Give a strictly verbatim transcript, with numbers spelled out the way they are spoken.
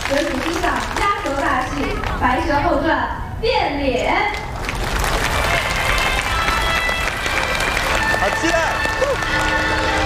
有请欣赏压轴大戏《白蛇后传》变脸。 好，起来！